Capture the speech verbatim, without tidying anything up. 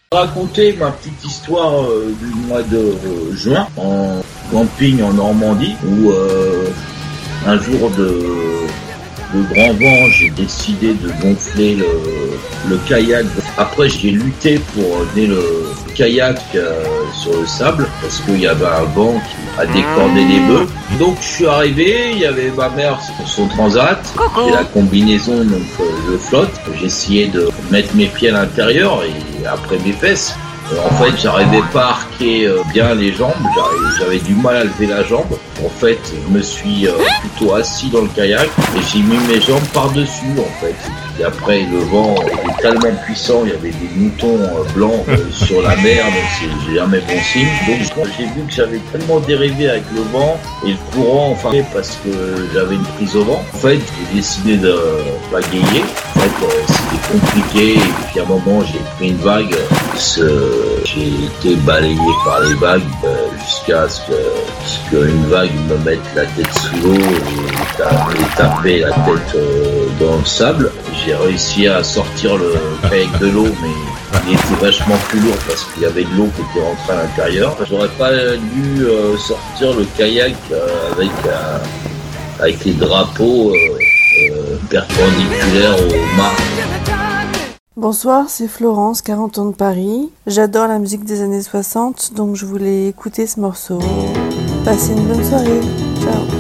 Raconter ma petite histoire euh, du mois de euh, juin en camping en Normandie où euh, un jour de, de grand vent j'ai décidé de gonfler le, le kayak. Après j'ai lutté pour amener le kayak euh, sur le sable parce qu'il y avait un vent qui a décordé les bœufs. Donc je suis arrivé, il y avait ma mère sur son transat et la combinaison, donc euh, je flotte. J'ai essayé de mettre mes pieds à l'intérieur et après mes fesses. Euh, en fait, j'arrivais pas à arquer euh, bien les jambes, j'arrivais- j'avais du mal à lever la jambe. En fait, je me suis euh, plutôt assis dans le kayak et j'ai mis mes jambes par-dessus, en fait. Et après, le vent était tellement puissant, il y avait des moutons euh, blancs euh, sur la mer, donc c'est jamais bon signe. Donc j'ai vu que j'avais tellement dérivé avec le vent et le courant, enfin, parce que j'avais une prise au vent. En fait, j'ai décidé de pagayer. En fait, euh, c'était compliqué et puis à un moment, j'ai pris une vague. Ce- J'ai été balayé par les vagues euh, jusqu'à ce que ce qu'une vague me mette la tête sous l'eau et, ta- et taper la tête euh, dans le sable. J'ai réussi à sortir le kayak de l'eau, mais il était vachement plus lourd parce qu'il y avait de l'eau qui était rentrée à l'intérieur. J'aurais pas dû euh, sortir le kayak euh, avec, euh, avec les drapeaux euh, euh, perpendiculaires au mât. Bonsoir, c'est Florence, quarante ans de Paris. J'adore la musique des années soixante, donc je voulais écouter ce morceau. Passez une bonne soirée. Ciao.